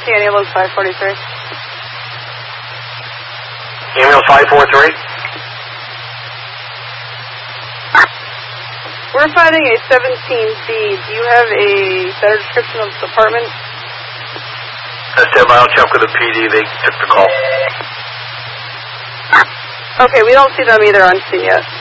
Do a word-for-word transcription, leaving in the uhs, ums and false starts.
see any ambulance five forty-three. Ambulance five four three. We're finding a seventeen B. Do you have a better description of the apartment? I stand by. I'll check with the P D. They took the call. Okay, we don't see them either on scene yet.